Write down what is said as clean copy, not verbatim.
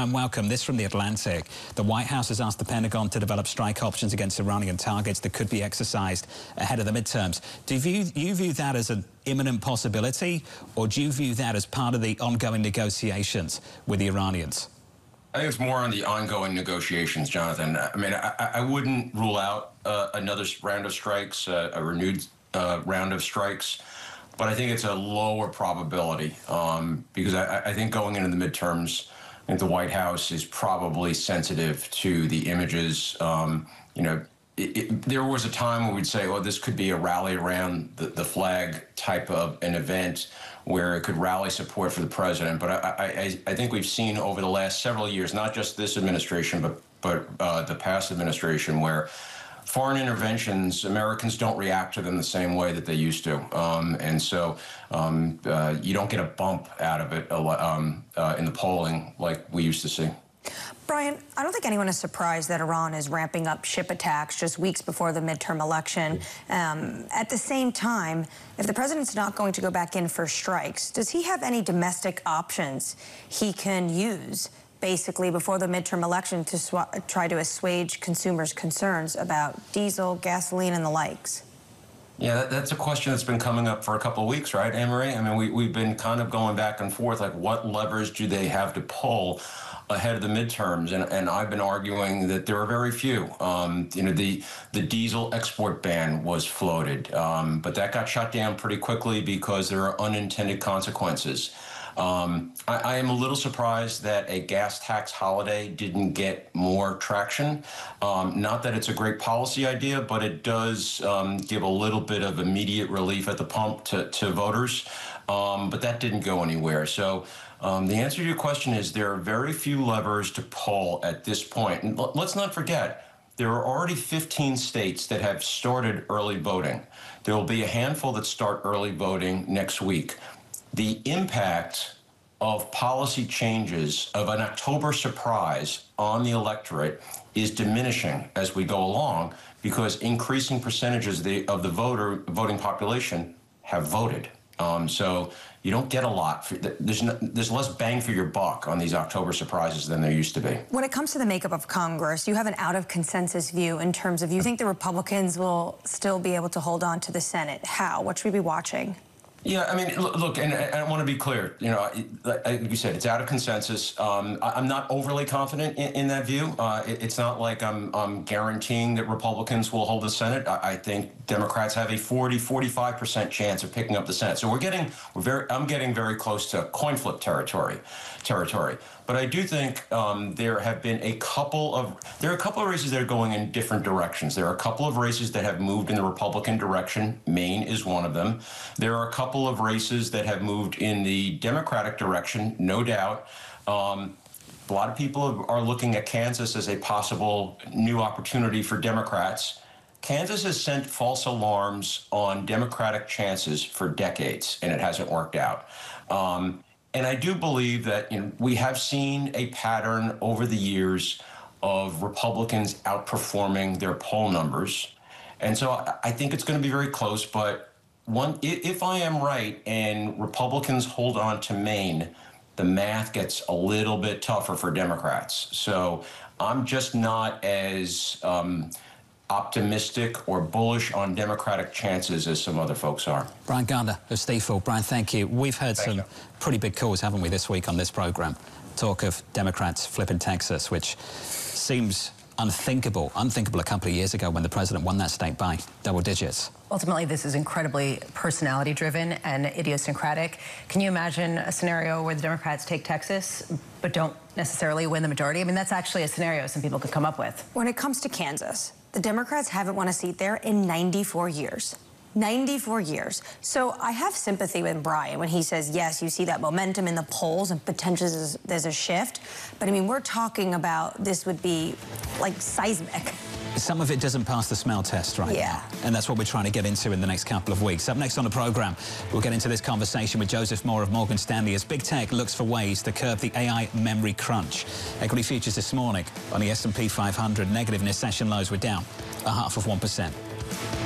Brian, welcome. This from The Atlantic. The White House has asked the Pentagon to develop strike options against Iranian targets that could be exercised ahead of the midterms. Do you view that as an imminent possibility, or do you view that as part of the ongoing negotiations with the Iranians? I think it's more on the ongoing negotiations, Jonathan. I mean, I wouldn't rule out another round of strikes, a renewed round of strikes, but I think it's a lower probability because I think going into the midterms, I think the White House is probably sensitive to the images. You know, there was a time where we'd say, oh, this could be a rally around the flag type of an event where it could rally support for the president. But I think we've seen over the last several years, not just this administration, but the past administration, where foreign interventions, Americans don't react to them the same way that they used to. And so you don't get a bump out of it in the polling like we used to see. Brian, I don't think anyone is surprised that Iran is ramping up ship attacks just weeks before the midterm election. At the same time, if the president's not going to go back in for strikes, does he have any domestic options he can use basically before the midterm election to try to assuage consumers' concerns about diesel, gasoline, and the likes? Yeah, that's a question that's been coming up for a couple of weeks, right, Anne-Marie? I mean, we've been kind of going back and forth, like what levers do they have to pull ahead of the midterms? And I've been arguing that there are very few. You know, the diesel export ban was floated, but that got shut down pretty quickly because there are unintended consequences. I am a little surprised that a gas tax holiday didn't get more traction. Not that it's a great policy idea, but it does give a little bit of immediate relief at the pump to voters. But that didn't go anywhere. So the answer to your question is there are very few levers to pull at this point. And let's not forget, there are already 15 states that have started early voting. There will be a handful that start early voting next week. The impact of policy changes of an October surprise on the electorate is diminishing as we go along because increasing percentages of the voting population have voted. So you don't get a lot. There's less bang for your buck on these October surprises than there used to be. When it comes to the makeup of Congress, you have an out-of-consensus view in terms of you think the Republicans will still be able to hold on to the Senate. How? What should we be watching? Yeah, I mean, look, and I want to be clear, you know, like you said, it's out of consensus. I'm not overly confident in that view. It's not like I'm guaranteeing that Republicans will hold the Senate. I think Democrats have a 40–45% chance of picking up the Senate. So I'm getting very close to coin flip territory. But I do think there are a couple of races that are going in different directions. There are a couple of races that have moved in the Republican direction. Maine is one of them. There are a couple of races that have moved in the Democratic direction, no doubt. A lot of people are looking at Kansas as a possible new opportunity for Democrats. Kansas has sent false alarms on Democratic chances for decades, and it hasn't worked out. And I do believe that we have seen a pattern over the years of Republicans outperforming their poll numbers. And so I think it's going to be very close. But if I am right and Republicans hold on to Maine, the math gets a little bit tougher for Democrats. So I'm just not as optimistic or bullish on Democratic chances as some other folks are. Brian Gardner of Stifel. Brian, thank you. We've heard some pretty big calls, haven't we, this week on this program? Talk of Democrats flipping Texas, which seems unthinkable a couple of years ago when the president won that state by double digits. Ultimately, this is incredibly personality-driven and idiosyncratic. Can you imagine a scenario where the Democrats take Texas but don't necessarily win the majority? I mean, that's actually a scenario some people could come up with. When it comes to Kansas, the Democrats haven't won a seat there in 94 years. 94 years. So I have sympathy with Brian when he says, yes, you see that momentum in the polls and potentially there's a shift. But I mean, we're talking about this would be like seismic. Some of it doesn't pass the smell test right now. And that's what we're trying to get into in the next couple of weeks. Up next on the program, we'll get into this conversation with Joseph Moore of Morgan Stanley as big tech looks for ways to curb the AI memory crunch. Equity futures this morning on the S&P 500 negative near session lows were down 0.5%.